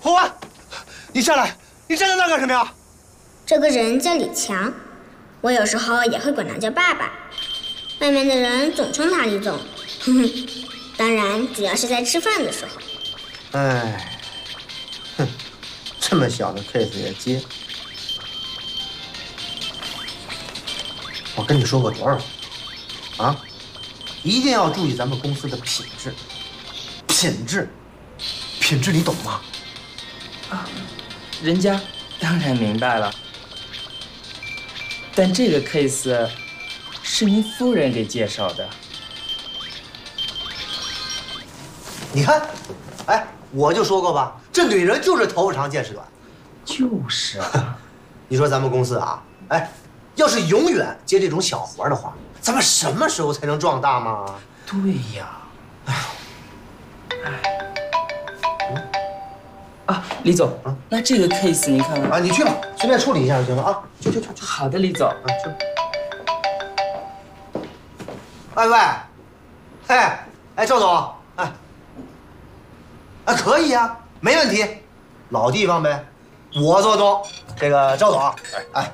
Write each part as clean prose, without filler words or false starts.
红安，你下来，你站在那干什么呀？ 这个人叫李强，我有时候也会管他叫爸爸。外面的人总称他李总，哼哼。当然，主要是在吃饭的时候。 哎，哼，这么小的 case 也接。我跟你说过多少遍啊？一定要注意咱们公司的品质。品质，你懂吗？ 啊，人家当然明白了。但这个 case 是您夫人给介绍的。 你看，哎，我就说过吧，这女人就是头发长见识短。 就是啊。 你说咱们公司啊，哎，要是永远接这种小活的话，咱们什么时候才能壮大吗？ 对呀。哎。啊，李总，那这个 case 您看看啊，你去吧，随便处理一下就行了啊。去。 好的，李总。 啊，去。哎喂，哎，赵总，哎，可以呀，没问题，老地方呗，我做东。这个赵总，哎，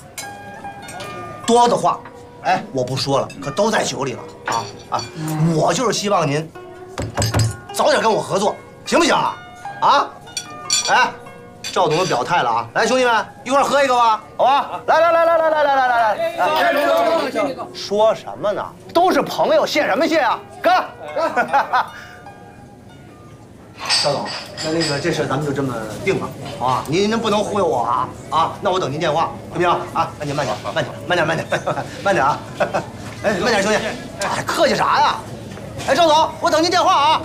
多的话，哎，我不说了，可都在酒里了啊！我就是希望您早点跟我合作，行不行啊？啊，哎，赵总表态了啊！来，兄弟们，一块喝一个吧，好吧？来！说什么呢？都是朋友，谢什么谢啊？干！赵总，那个这事咱们就这么定了，好吧？您不能忽悠我啊！那我等您电话，行不行啊？慢点啊！哎，慢点，兄弟！哎，客气啥呀？哎，赵总，我等您电话啊！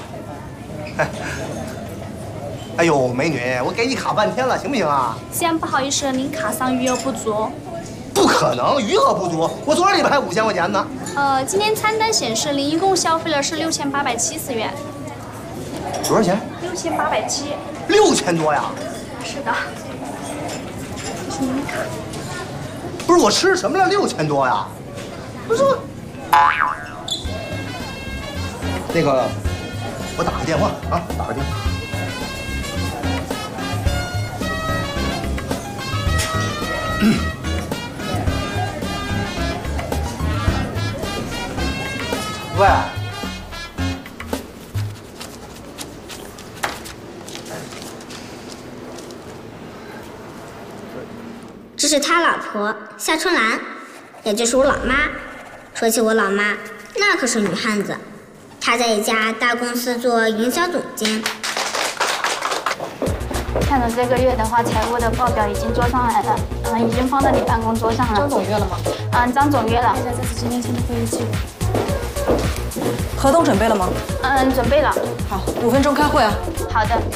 哎呦，美女，我给你卡半天了，行不行啊？ 先不好意思，您卡上余额不足。 不可能，余额不足，我昨天礼拜还5000块钱呢。 今天餐单显示您一共消费了是6870元。 多少钱 ？6870。 6000多呀？ 是的。是您卡。 不是我吃什么了？6000多呀？不是我。那个，我打个电话啊，打个电话。喂， 这是他老婆夏春兰，也就是我老妈。说起我老妈，那可是女汉子，她在一家大公司做营销总监。 看到这个月的话，财务的报表已经做上来了，已经放在你办公桌上了。 张总约了吗？ 张总约了。 看一下这次今天签的会议记录。合同准备了吗？ 准备了。 好，5分钟开会啊。 好的。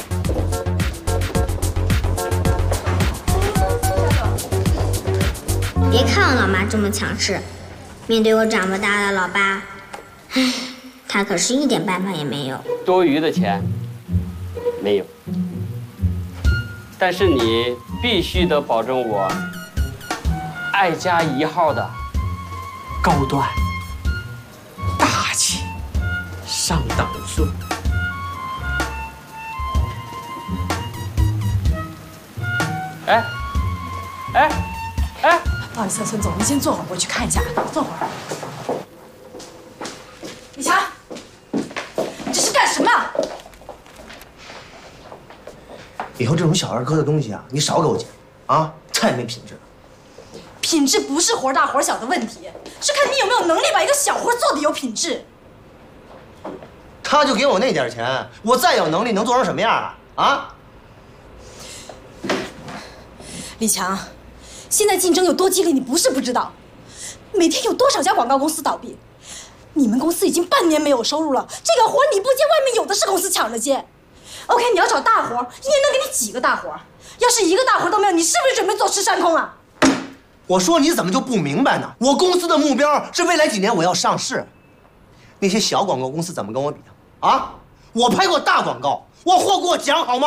别看我老妈这么强势，面对我长不大的老爸，唉，她可是一点办法也没有。 多余的钱没有，但是你必须得保证我爱家1号的高端、大气、上档次。哎。 不好意思，孙总，您先坐会儿，我去看一下，坐会儿。李强，你这是干什么？ 以后这种小儿科的东西啊，你少给我捡啊！太没品质了。 品质不是活大活小的问题，是看你有没有能力把一个小活做得有品质。 他就给我那点钱，我再有能力能做成什么样啊？啊！ 李强，现在竞争有多激烈，你不是不知道。每天有多少家广告公司倒闭，你们公司已经半年没有收入了。这个活你不接，外面有的是公司抢着接。OK， 你要找大活，一年能给你几个大活？要是一个大活都没有，你是不是准备坐吃山空啊？ 我说你怎么就不明白呢？我公司的目标是未来几年我要上市，那些小广告公司怎么跟我比啊？我拍过大广告，我获过奖，好吗？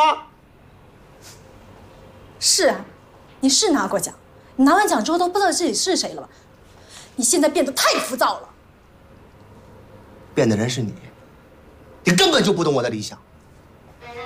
是啊，你是拿过奖，你拿完奖之后都不知道自己是谁了吧？你现在变得太浮躁了。 变的人是你，你根本就不懂我的理想。